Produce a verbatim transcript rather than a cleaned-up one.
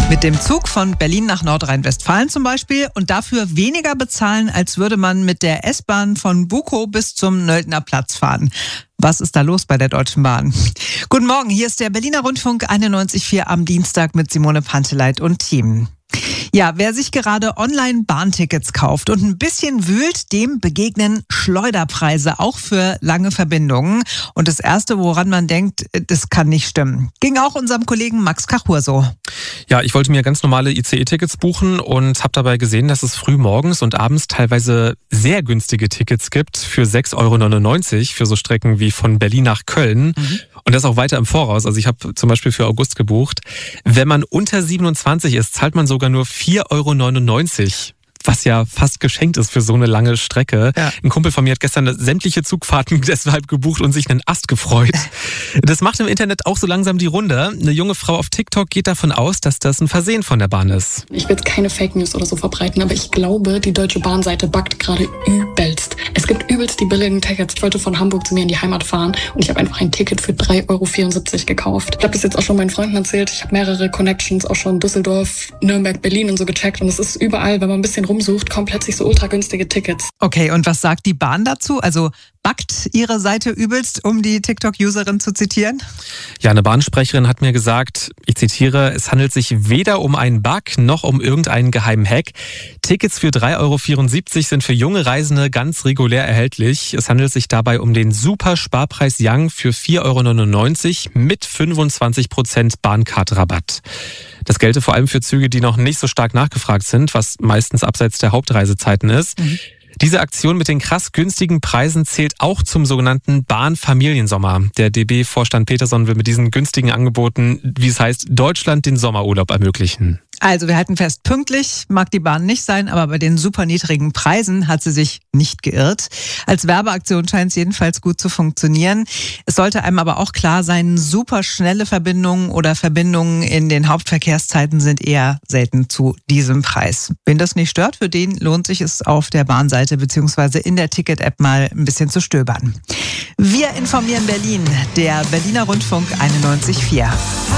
Mit dem Zug von Berlin nach Nordrhein-Westfalen zum Beispiel und dafür weniger bezahlen, als würde man mit der S-Bahn von Bukow bis zum Nöldner Platz fahren. Was ist da los bei der Deutschen Bahn? Guten Morgen, hier ist der Berliner Rundfunk einundneunzig Komma vier am Dienstag mit Simone Panteleit und Team. Ja, wer sich gerade online Bahntickets kauft und ein bisschen wühlt, dem begegnen Schleuderpreise, auch für lange Verbindungen. Und das Erste, woran man denkt, das kann nicht stimmen. Ging auch unserem Kollegen Max Kachur so. Ja, ich wollte mir ganz normale I C E-Tickets buchen und habe dabei gesehen, dass es früh morgens und abends teilweise sehr günstige Tickets gibt für sechs Euro neunundneunzig für so Strecken wie von Berlin nach Köln. Mhm. Und das auch weiter im Voraus. Also ich habe zum Beispiel für August gebucht. Wenn man unter siebenundzwanzig ist, zahlt man sogar nur vier Euro neunundneunzig. Was ja fast geschenkt ist für so eine lange Strecke. Ja. Ein Kumpel von mir hat gestern sämtliche Zugfahrten deshalb gebucht und sich einen Ast gefreut. Das macht im Internet auch so langsam die Runde. Eine junge Frau auf TikTok geht davon aus, dass das ein Versehen von der Bahn ist. Ich will jetzt keine Fake News oder so verbreiten, aber ich glaube, die Deutsche Bahnseite backt gerade übelst. Es gibt übelst die billigen Tickets. Ich wollte von Hamburg zu mir in die Heimat fahren und ich habe einfach ein Ticket für drei Euro vierundsiebzig gekauft. Ich habe das jetzt auch schon meinen Freunden erzählt. Ich habe mehrere Connections, auch schon Düsseldorf, Nürnberg, Berlin und so gecheckt. Und es ist überall, wenn man ein bisschen rumsucht, kommen plötzlich so ultra günstige Tickets. Okay, und was sagt die Bahn dazu? Also backt ihre Seite übelst, um die TikTok-Userin zu zitieren? Ja, eine Bahnsprecherin hat mir gesagt, ich zitiere, es handelt sich weder um einen Bug noch um irgendeinen geheimen Hack. Tickets für drei Euro vierundsiebzig sind für junge Reisende ganz regulär erhältlich. Es handelt sich dabei um den Super-Sparpreis Young für vier Euro neunundneunzig mit fünfundzwanzig Prozent Bahncard-Rabatt. Das gelte vor allem für Züge, die noch nicht so stark nachgefragt sind, was meistens abseits der Hauptreisezeiten ist. Mhm. Diese Aktion mit den krass günstigen Preisen zählt auch zum sogenannten Bahnfamiliensommer. Der D B-Vorstand Peterson will mit diesen günstigen Angeboten, wie es heißt, Deutschland den Sommerurlaub ermöglichen. Also wir halten fest, pünktlich mag die Bahn nicht sein, aber bei den super niedrigen Preisen hat sie sich nicht geirrt. Als Werbeaktion scheint es jedenfalls gut zu funktionieren. Es sollte einem aber auch klar sein, super schnelle Verbindungen oder Verbindungen in den Hauptverkehrszeiten sind eher selten zu diesem Preis. Wen das nicht stört, für den lohnt sich es auf der Bahnseite bzw. in der Ticket-App mal ein bisschen zu stöbern. Wir informieren Berlin, der Berliner Rundfunk einundneunzig Komma vier.